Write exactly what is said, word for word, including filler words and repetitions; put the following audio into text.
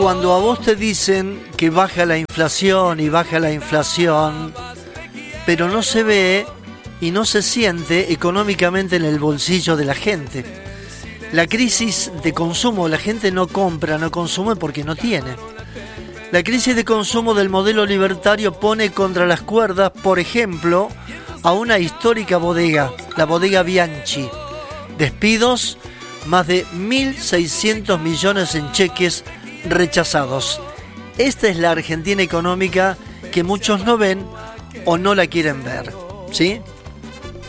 Cuando a vos te dicen que baja la inflación y baja la inflación, pero no se ve y no se siente económicamente en el bolsillo de la gente. La crisis de consumo, la gente no compra, no consume porque no tiene. La crisis de consumo del modelo libertario pone contra las cuerdas, por ejemplo, a una histórica bodega, la bodega Bianchi. Despidos, más de mil seiscientos millones en cheques rechazados. Esta es la Argentina económica que muchos no ven o no la quieren ver, ¿sí?